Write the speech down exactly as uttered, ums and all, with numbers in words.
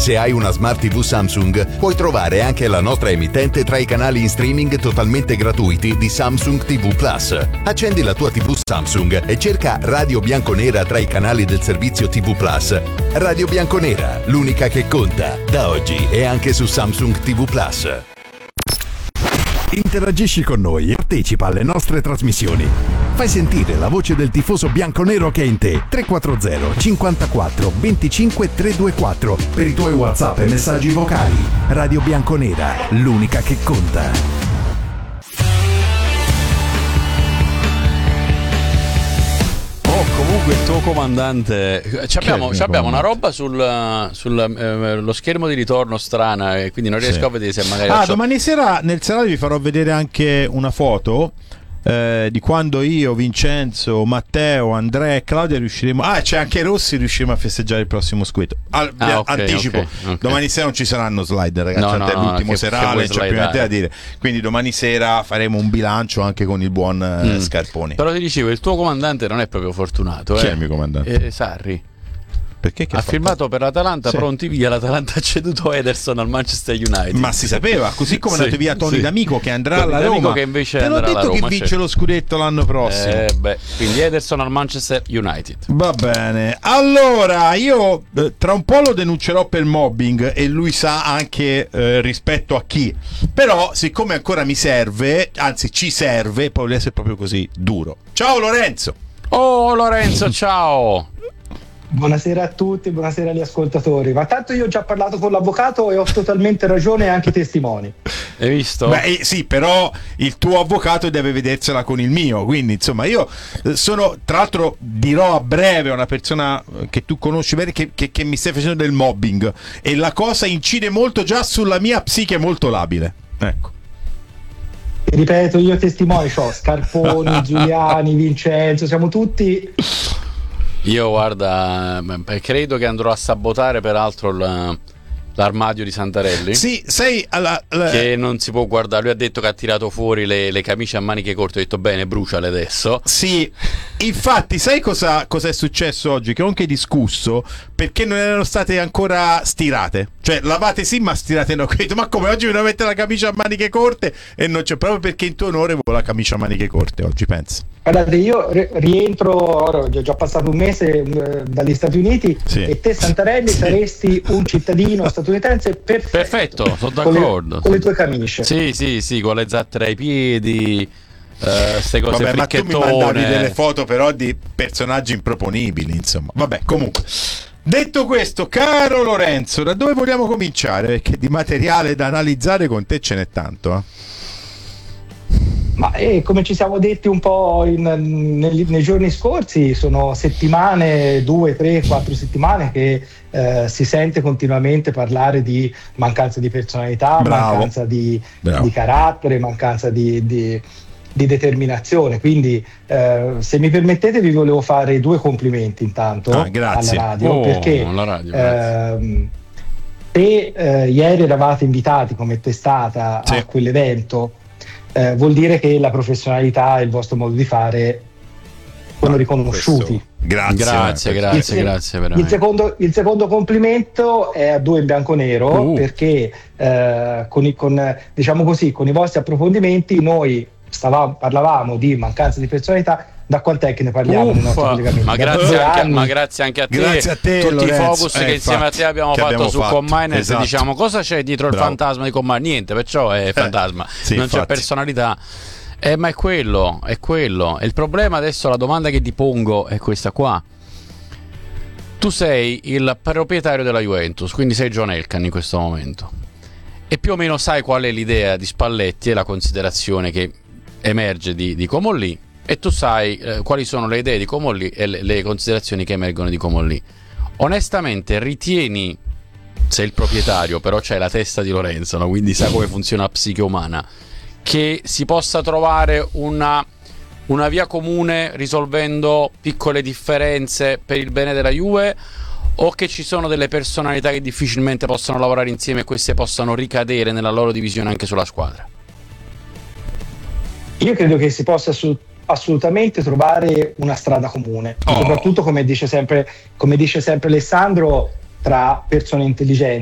Se hai una Smart ti vu Samsung, puoi trovare anche la nostra emittente tra i canali in streaming totalmente gratuiti di Samsung ti vu Plus. Accendi la tua ti vu Samsung e cerca Radio Bianconera tra i canali del servizio ti vu Plus. Radio Bianconera, l'unica che conta. Da oggi è anche su Samsung ti vu Plus. Interagisci con noi e partecipa alle nostre trasmissioni. Fai sentire la voce del tifoso bianconero che è in te. tre quattro zero cinquantaquattro venticinque trecentoventiquattro per i tuoi WhatsApp e messaggi vocali. Radio Bianconera, l'unica che conta. Comunque il tuo comandante, abbiamo, abbiamo una roba sul, sul eh, lo schermo di ritorno strana e quindi non riesco sì. a vedere se magari ah domani sera nel serale vi farò vedere anche una foto eh, di quando io, Vincenzo, Matteo, Andrea e Claudia riusciremo ah c'è anche Rossi, riusciremo a festeggiare il prossimo scudetto. Al, ah, okay, anticipo okay, okay. Domani sera non ci saranno slide, ragazzi, no, no, è l'ultimo che, serale, che c'è più niente da dire, quindi domani sera faremo un bilancio anche con il buon mm. Scarponi. Però ti dicevo, il tuo comandante non è proprio fortunato. Chi eh? è il mio comandante? Eh, Sarri. Perché che ha firmato per l'Atalanta, sì. Pronti via. L'Atalanta ha ceduto Ederson al Manchester United. Ma si sapeva, così come è sì, andato via Toni sì. D'Amico che andrà Toni alla Roma. Che invece te l'ho detto alla Roma, che vince certo. lo scudetto l'anno prossimo. Eh, beh, quindi Ederson al Manchester United. Va bene. Allora, io eh, tra un po' lo denuncerò per mobbing e lui sa anche eh, rispetto a chi. Però, siccome ancora mi serve, anzi ci serve, poi deve essere proprio così duro. Ciao Lorenzo. Oh Lorenzo, ciao. Buonasera a tutti, buonasera agli ascoltatori. Ma tanto io ho già parlato con l'avvocato e ho totalmente ragione, anche i testimoni. Hai visto? Beh, sì, però il tuo avvocato deve vedersela con il mio, quindi insomma io sono, tra l'altro dirò a breve a una persona che tu conosci bene che, che, che mi stai facendo del mobbing e la cosa incide molto già sulla mia psiche molto labile. Ecco. Ripeto, io testimoni c'ho Scarponi, Giuliani, Vincenzo, siamo tutti... Io guarda, credo che andrò a sabotare peraltro la, l'armadio di Santarelli. Sì, sei alla, alla... che non si può guardare. Lui ha detto che ha tirato fuori le, le camicie a maniche corte. Ho detto bene, bruciale adesso. Sì, infatti sai cosa, cosa è successo oggi? Che ho anche discusso perché non erano state ancora stirate. Cioè lavate sì ma stirate no. Ho detto ma come oggi mi devo mettere la camicia a maniche corte e non c'è, proprio perché in tuo onore volevo la camicia a maniche corte oggi, penso. Guardate, io rientro, ora ho già passato un mese uh, dagli Stati Uniti sì. E te Santarelli sì. saresti un cittadino statunitense perfetto. Perfetto, sono d'accordo. Con le, con le tue camicie. Sì, sì, sì, con le zattere ai piedi, queste uh, cose. Vabbè, ma tu mi mandavi delle foto però di personaggi improponibili, insomma. Vabbè, comunque. Detto questo, caro Lorenzo, da dove vogliamo cominciare? Perché di materiale da analizzare con te ce n'è tanto, eh? Ma eh, come ci siamo detti un po' in, nei, nei giorni scorsi, sono settimane, due, tre, quattro settimane che eh, si sente continuamente parlare di mancanza di personalità, Bravo. mancanza di, di carattere, mancanza di, di, di determinazione. Quindi eh, se mi permettete vi volevo fare due complimenti intanto ah, grazie. alla radio, oh, perché alla radio, ehm, se eh, ieri eravate invitati come testata sì. a quell'evento, Eh, vuol dire che la professionalità e il vostro modo di fare sono riconosciuti. Grazie, grazie, grazie, il, grazie il, secondo, il secondo complimento è a Due in Bianco Nero, uh. perché eh, con, i, con, diciamo così, con i vostri approfondimenti noi stavamo, parlavamo di mancanza di personalità. Da quant'è che ne parliamo nei nostri collegamenti? Ma grazie, anche, ma grazie anche a te, grazie a te tutti Lorenzo. i focus eh, che insieme infatti, a te abbiamo fatto abbiamo su fatto. Combiners, esatto. diciamo cosa c'è dietro Bravo. il fantasma di Combiners? Niente, perciò è eh, fantasma, sì, non infatti. c'è personalità. Eh, ma è quello, è quello. E il problema adesso, la domanda che ti pongo è questa qua. Tu sei il proprietario della Juventus, quindi sei John Elkann in questo momento, e più o meno sai qual è l'idea di Spalletti e la considerazione che emerge di, di Comolli, e tu sai eh, quali sono le idee di Comolli e le, le considerazioni che emergono di Comolli. Onestamente ritieni, sei il proprietario, però c'hai la testa di Lorenzo, no? Quindi sa come funziona la psiche umana, che si possa trovare una, una via comune risolvendo piccole differenze per il bene della Juve, o che ci sono delle personalità che difficilmente possono lavorare insieme e queste possano ricadere nella loro divisione anche sulla squadra? Io credo che si possa assolutamente assolutamente trovare una strada comune, oh. soprattutto come dice sempre come dice sempre Alessandro, tra persone intelligenti.